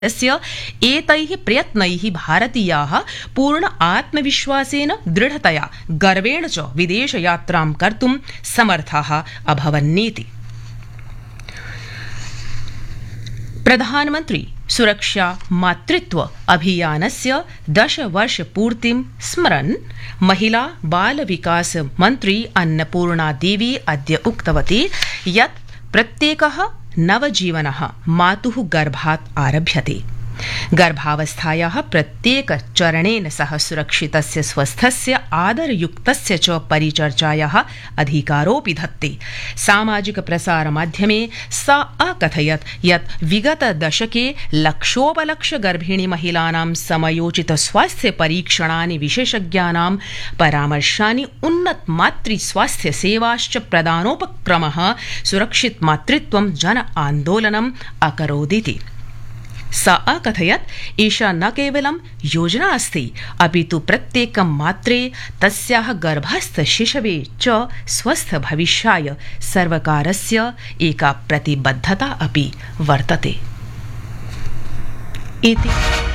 तस्य एतैः प्रयत्नैः भारतीयाः पूर्ण आत्मविश्वासेन दृढतया गर्वेण च विदेशयात्रां कर्तुं समर्थाः अभवन्नीति। प्रधानमन्त्री सुरक्षा मातृत्व अभियानस्य 10 वर्षपूर्तिं स्मरन् महिला बाल विकास मन्त्री अन्नपूर्णा देवी अद्य उक्तवती यत् प्रत्येकः नवजीवनः मातुः गर्भात् आरभ्यते। गर्भावस्थायाः प्रत्येक चरणेन सह सुरक्षितस्य स्वस्थस्य आदरयुक्तस्य च परिचर्चायाः अधिकारोऽपि धत्ते। सामाजिक प्रसार माध्यमे सा अकथयत् यत् विगत दशके लक्षोपलक्ष गर्भिणी महिलानां समयोचित स्वास्थ्य परीक्षणानि विशेषज्ञानां परामर्शानि उन्नत मातृ स्वास्थ्य सेवाश्च प्रदानोपक्रमः सुरक्षित मातृत्वं जन आन्दोलनम् अकरोदिति। सा अकथयत् एषा न केवलं योजना अस्ति अपि तु प्रत्येकं मात्रे तस्याः गर्भस्थ शिशवे च स्वस्थ भविष्याय सर्वकारस्य एका प्रतिबद्धता अपि वर्तते इति।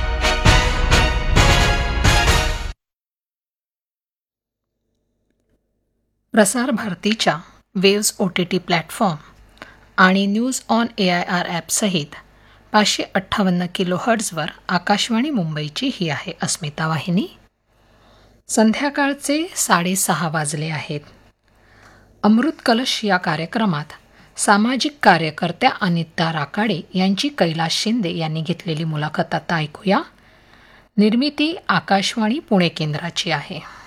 प्रसार भारतीच्या वेव्स OTT प्लॅटफॉर्म आणि न्यूज ऑन AIR ॲप सहित 558 किलोहर्ट्झवर आकाशवाणी मुंबईची ही आहे अस्मिता वाहिनी। संध्याकाळचे 6:30 वाजले आहेत। अमृत कलश या कार्यक्रमात सामाजिक कार्यकर्त्या अनिता राकाडे यांची कैलास शिंदे यांनी घेतलेली मुलाखत आता ऐकूया। निर्मिती आकाशवाणी पुणे केंद्राची आहे।